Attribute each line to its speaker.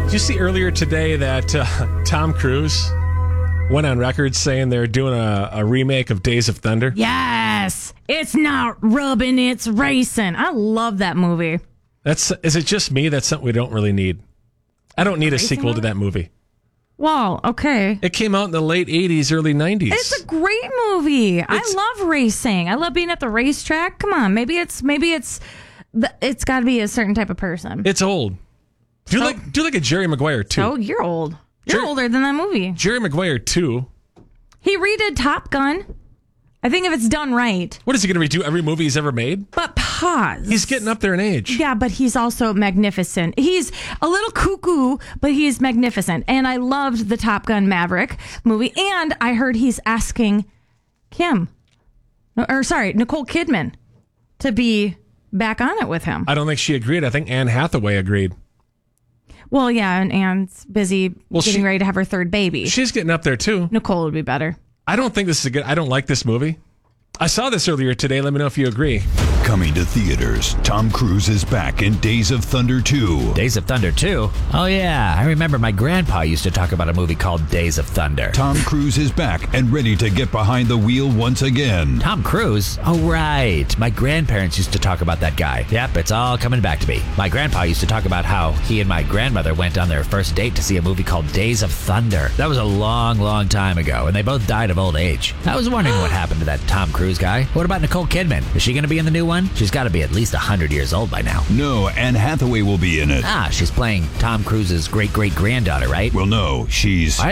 Speaker 1: Did you see earlier today that Tom Cruise went on record saying they're doing a remake of Days of Thunder?
Speaker 2: Yes. It's not rubbing, it's racing. I love that movie.
Speaker 1: Is it just me? That's something we don't really need. I don't need a sequel to that movie.
Speaker 2: Wow, okay.
Speaker 1: It came out in the late 80s, early 90s.
Speaker 2: It's a great movie. I love racing. I love being at the racetrack. Come on, maybe it's got to be a certain type of person.
Speaker 1: It's old. Do like a Jerry Maguire 2.
Speaker 2: Oh, you're old. You're older than that movie.
Speaker 1: Jerry Maguire 2.
Speaker 2: He redid Top Gun. I think if it's done right.
Speaker 1: What is he going to redo every movie he's ever made?
Speaker 2: But pause.
Speaker 1: He's getting up there in age.
Speaker 2: Yeah, but he's also magnificent. He's a little cuckoo, but he's magnificent. And I loved the Top Gun Maverick movie. And I heard he's asking Nicole Kidman to be back on it with him.
Speaker 1: I don't think she agreed. I think Anne Hathaway agreed.
Speaker 2: Well, yeah, and Anne's busy getting ready to have her third baby.
Speaker 1: She's getting up there, too.
Speaker 2: Nicole would be better.
Speaker 1: I don't think this is I don't like this movie. I saw this earlier today. Let me know if you agree.
Speaker 3: Coming to theaters, Tom Cruise is back in Days of Thunder 2.
Speaker 4: Days of Thunder 2? Oh, yeah. I remember my grandpa used to talk about a movie called Days of Thunder.
Speaker 3: Tom Cruise is back and ready to get behind the wheel once again.
Speaker 4: Tom Cruise? Oh, right. My grandparents used to talk about that guy. Yep, it's all coming back to me. My grandpa used to talk about how he and my grandmother went on their first date to see a movie called Days of Thunder. That was a long, long time ago, and they both died of old age. I was wondering what happened to that Tom Cruise guy. What about Nicole Kidman? Is she going to be in the new one? She's got to be at least 100 years old by now.
Speaker 3: No, Anne Hathaway will be in it.
Speaker 4: Ah, she's playing Tom Cruise's great-great-granddaughter, right?
Speaker 3: Well, no, she's...